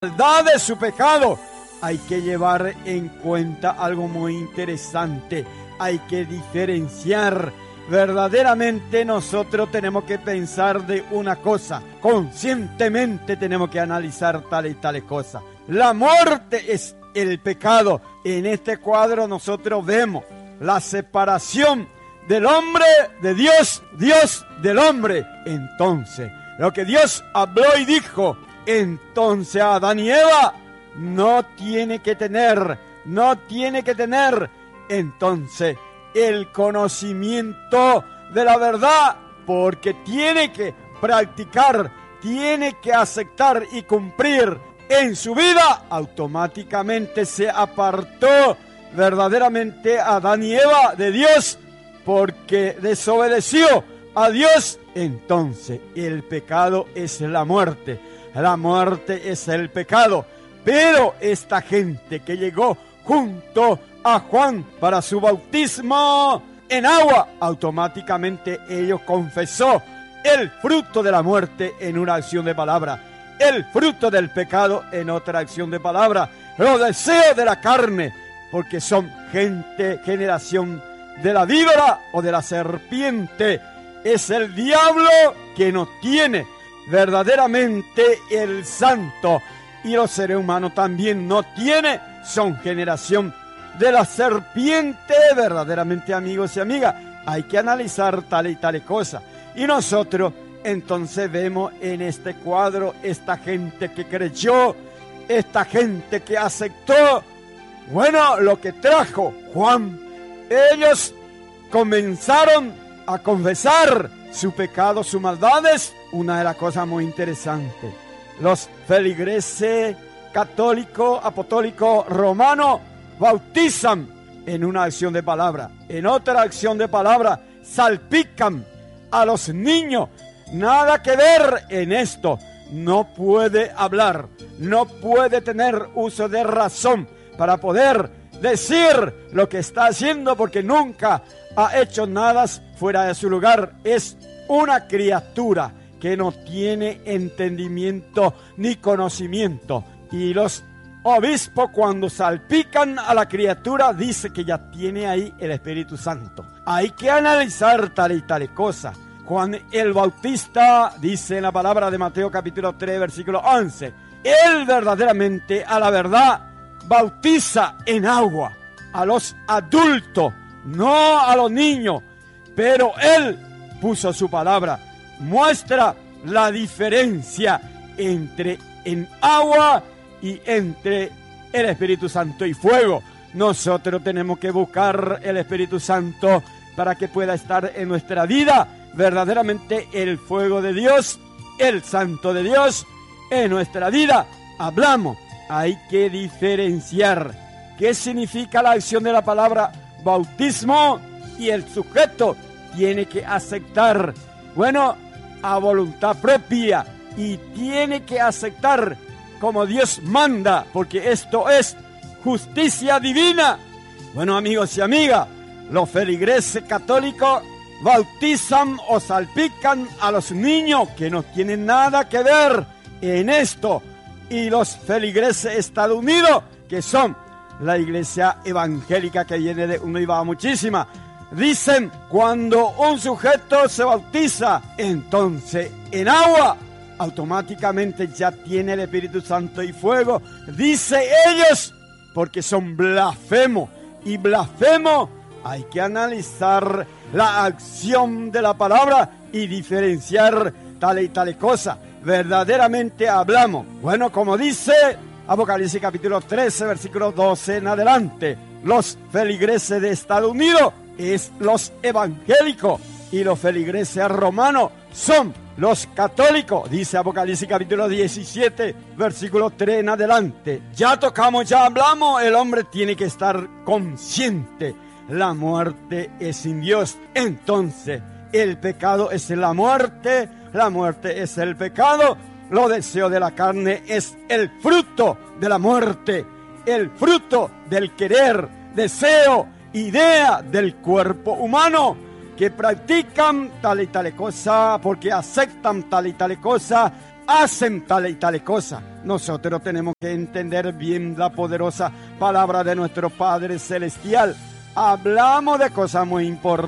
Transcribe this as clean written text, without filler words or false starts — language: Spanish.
maldad de su pecado. Hay que llevar en cuenta algo muy interesante. Hay que diferenciar. Verdaderamente nosotros tenemos que pensar de una cosa. Conscientemente tenemos que analizar tales y tales cosas. La muerte es el pecado. En este cuadro nosotros vemos la separación del hombre de Dios, Dios del hombre. Entonces, lo que Dios habló y dijo, entonces Adán y Eva no tiene que tener, entonces, el conocimiento de la verdad, porque tiene que practicar, tiene que aceptar y cumplir en su vida. Automáticamente se apartó verdaderamente Adán y Eva de Dios, porque desobedeció a Dios. Entonces, el pecado es la muerte es el pecado. Pero esta gente que llegó junto a Juan para su bautismo en agua, automáticamente ellos confesó el fruto de la muerte en una acción de palabra, el fruto del pecado en otra acción de palabra, los deseos de la carne, porque son generación de la víbora o de la serpiente. Es el diablo que nos tiene verdaderamente el santo, y los seres humanos también no tienen, son generación de la serpiente. Verdaderamente, amigos y amigas, hay que analizar tales y tales cosas. Y nosotros entonces vemos en este cuadro esta gente que creyó, esta gente que aceptó, bueno, lo que trajo Juan. Ellos comenzaron a confesar su pecado, sus maldades. Una de las cosas muy interesantes, los feligreses católicos, apostólicos, romanos, bautizan en una acción de palabra. En otra acción de palabra, salpican a los niños. Nada que ver en esto. No puede hablar, no puede tener uso de razón para poder decir lo que está haciendo, porque nunca ha hecho nada fuera de su lugar. Es una criatura que no tiene entendimiento ni conocimiento. Y los obispos, cuando salpican a la criatura, dice que ya tiene ahí el Espíritu Santo. Hay que analizar tal y tal cosa. Juan el Bautista dice en la palabra de Mateo capítulo 3 versículo 11, él verdaderamente a la verdad bautiza en agua a los adultos, no a los niños, pero él puso su palabra, muestra la diferencia entre en agua y entre el Espíritu Santo y fuego. Nosotros tenemos que buscar el Espíritu Santo para que pueda estar en nuestra vida verdaderamente el fuego de Dios, el Santo de Dios en nuestra vida. Hablamos, hay que diferenciar qué significa la acción de la palabra bautismo, y el sujeto tiene que aceptar, bueno, a voluntad propia, y tiene que aceptar como Dios manda, porque esto es justicia divina. Bueno, amigos y amigas, los feligreses católicos bautizan o salpican a los niños que no tienen nada que ver en esto, y los feligreses estadounidenses, que son la iglesia evangélica que viene de una y va muchísima, dicen cuando un sujeto se bautiza entonces en agua, automáticamente ya tiene el Espíritu Santo y fuego. Dice ellos, porque son blasfemos, y blasfemos hay que analizar la acción de la palabra y diferenciar tal y tal cosa. Verdaderamente hablamos, bueno, como dice Apocalipsis capítulo 13 versículo 12 en adelante, los feligreses de Estados Unidos es los evangélicos, y los feligreses romanos son los católicos, dice Apocalipsis capítulo 17 versículo 3 en adelante. Ya tocamos, ya hablamos, el hombre tiene que estar consciente. La muerte es sin Dios. Entonces, el pecado es la muerte es el pecado. Los deseos de la carne es el fruto de la muerte, el fruto del querer, deseo, idea del cuerpo humano, que practican tal y tal cosa, porque aceptan tal y tal cosa, hacen tal y tal cosa. Nosotros tenemos que entender bien la poderosa palabra de nuestro Padre Celestial. Hablamos de cosas muy importantes.